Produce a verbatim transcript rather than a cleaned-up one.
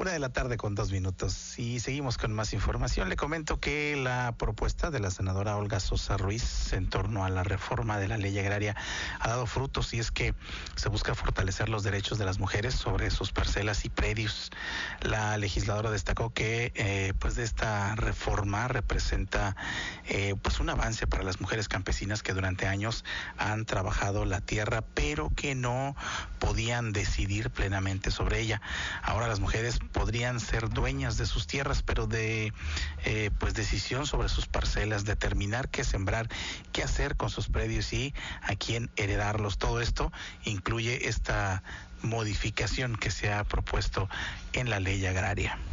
Una de la tarde con dos minutos y seguimos con más información. Le comento que la propuesta de la senadora Olga Sosa Ruiz en torno a la reforma de la ley agraria ha dado frutos y es que se busca fortalecer los derechos de las mujeres sobre sus parcelas y predios. La legisladora destacó que eh, pues de esta reforma representa eh, pues un avance para las mujeres campesinas que durante años han trabajado la tierra pero que no podían decidir plenamente sobre ella. Ahora las mujeres podrían ser dueñas de sus tierras, pero de eh, pues decisión sobre sus parcelas, determinar qué sembrar, qué hacer con sus predios y a quién heredarlos. Todo esto incluye esta modificación que se ha propuesto en la ley agraria.